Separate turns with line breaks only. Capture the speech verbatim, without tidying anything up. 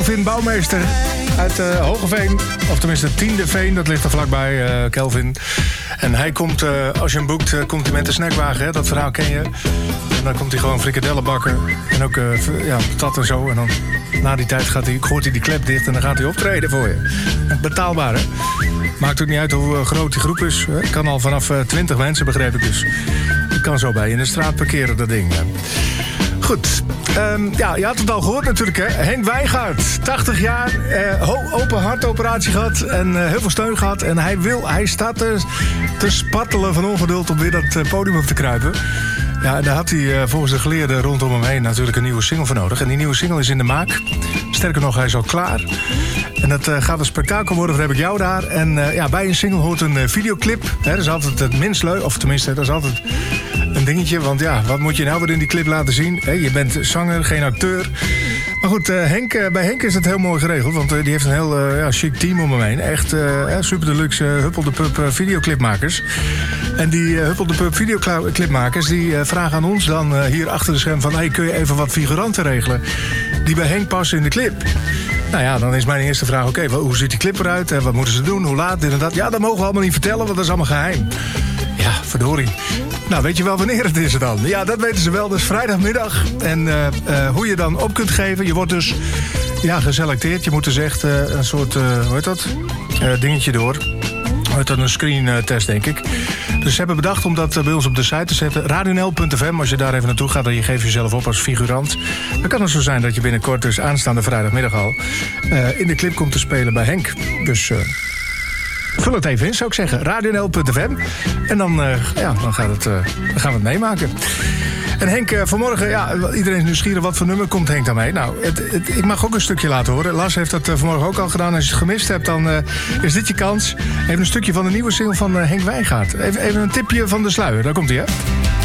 Kelvin Bouwmeester uit uh, Hogeveen. Of tenminste Tiende Veen, dat ligt er vlakbij, uh, Kelvin. En hij komt, uh, als je hem boekt, uh, komt hij met de snackwagen. Hè? Dat verhaal ken je. En dan komt hij gewoon frikadellen bakken. En ook uh, ja, patat en zo. En dan na die tijd gaat hij, gooit hij die klep dicht en dan gaat hij optreden voor je. Betaalbaar, hè? Maakt ook niet uit hoe uh, groot die groep is. Het kan al vanaf uh, twintig mensen, begreep ik dus. Je kan zo bij je in de straat parkeren, dat ding. Goed. Um, ja, je had het al gehoord natuurlijk, hè. Henk Wijngaard, tachtig jaar, uh, ho- open hartoperatie gehad en uh, heel veel steun gehad. En hij wil, hij staat te, te spartelen van ongeduld om weer dat uh, podium op te kruipen. Ja, daar had hij uh, volgens de geleerden rondom hem heen natuurlijk een nieuwe single voor nodig. En die nieuwe single is in de maak. Sterker nog, hij is al klaar. En dat uh, gaat een spektakel worden, daar heb ik jou daar. En uh, ja, bij een single hoort een uh, videoclip. Hè, dat is altijd het minst leuk, of tenminste, dat is altijd een dingetje. Want ja, wat moet je nou weer in die clip laten zien? Hè, je bent zanger, geen acteur. Maar goed, uh, Henk, uh, bij Henk is het heel mooi geregeld. Want uh, die heeft een heel uh, ja, chic team om hem heen. Echt uh, super deluxe uh, Huppel de Pup uh, videoclipmakers. En die uh, Huppel de Pup videoclipmakers die uh, vragen aan ons dan uh, hier achter de scherm van... hey, kun je even wat figuranten regelen die bij Henk passen in de clip? Nou ja, dan is mijn eerste vraag, oké, okay, hoe ziet die clip eruit? En wat moeten ze doen? Hoe laat? Dit en dat. Ja, dat mogen we allemaal niet vertellen, want dat is allemaal geheim. Ja, verdorie. Nou, weet je wel wanneer het is dan? Ja, dat weten ze wel. Dus vrijdagmiddag. En uh, uh, hoe je dan op kunt geven. Je wordt dus ja, geselecteerd. Je moet dus echt uh, een soort, uh, hoe heet dat? Uh, dingetje door. Hoe heet dat? Een screentest, denk ik. Dus ze hebben bedacht om dat bij ons op de site te zetten. radio n l punt f m, als je daar even naartoe gaat... en je geeft jezelf op als figurant. Dan kan het zo zijn dat je binnenkort, dus aanstaande vrijdagmiddag al... Uh, in de clip komt te spelen bij Henk. Dus... Uh, vul het even in, zou ik zeggen. radio n l punt f m. En dan, uh, ja, dan, gaat het, uh, dan gaan we het meemaken. En Henk, uh, vanmorgen, ja, iedereen is nieuwsgierig. Wat voor nummer komt Henk dan mee? Nou, het, het, ik mag ook een stukje laten horen. Lars heeft dat uh, vanmorgen ook al gedaan. Als je het gemist hebt, dan uh, is dit je kans. Even een stukje van de nieuwe single van uh, Henk Wijngaard. Even, even een tipje van de sluier. Daar komt hij, hè?